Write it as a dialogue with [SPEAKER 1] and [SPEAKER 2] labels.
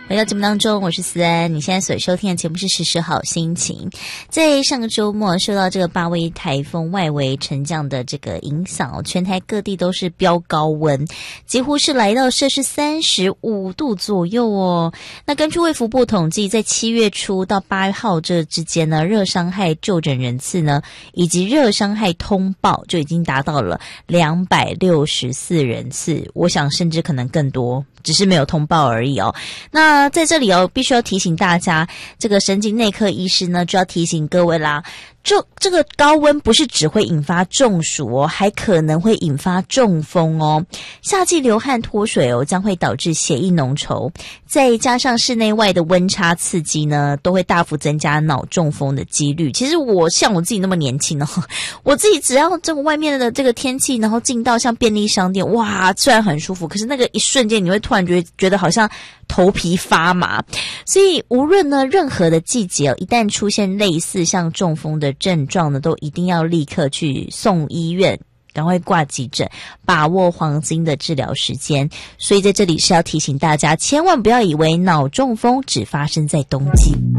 [SPEAKER 1] 回到节目当中，我是思安。你现在所收听的节目是时时好心情。在上个周末受到这个8位台风外围沉降的这个影响，全台各地都是飙高温，几乎是来到摄氏35度左右哦。那根据卫福部统计，在7月初到8号这之间呢，热伤害就诊人次呢，以及热伤害通报就已经达到了264人次，我想甚至可能更多，只是没有通报而已哦。那在这里必须要提醒大家，这个神经内科医师呢就要提醒各位啦，这个高温不是只会引发中暑哦，还可能会引发中风哦。夏季流汗脱水将会导致血液浓稠，再加上室内外的温差刺激呢，都会大幅增加脑中风的几率。其实像我自己那么年轻我自己只要这个外面的这个天气，然后进到像便利商店，哇，虽然很舒服，可是那个一瞬间你会突然觉得好像头皮发麻。所以无论呢任何的季节一旦出现类似像中风的症状呢，都一定要立刻去送医院，赶快挂急诊，把握黄金的治疗时间。所以在这里是要提醒大家，千万不要以为脑中风只发生在冬季。